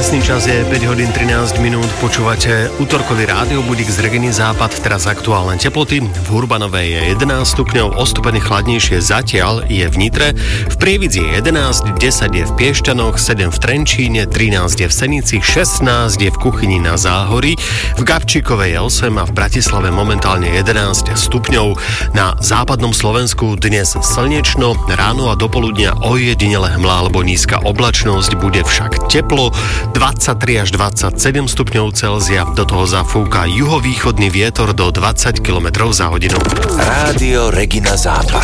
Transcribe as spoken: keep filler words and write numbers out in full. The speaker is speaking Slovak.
Presný čas je päť hodín trinásť minút. Počúvate útorkový rádiobudík z Reginy Západ. Teraz aktuálne teploty. V Urbanovej je jedenásť stupňov, o stupeň chladnejšie zatiaľ je v Nitre. V Prievidzi je jedenásť, desať je v Piešťanoch, sedem v Trenčíne, trinásť je v Senici, šestnásť je v Kuchyni na Záhorí. V Gabčíkovej je osem a v Bratislave momentálne jedenásť stupňov. Na západnom Slovensku dnes slnečno, ráno a dopoludnia ojedinele hmla alebo nízka oblačnosť, bude však teplo, dvadsaťtri až dvadsaťsedem stupňov Celzia, do toho zafúka juhovýchodný vietor do dvadsať kilometrov za hodinu. Rádio Regina Západ.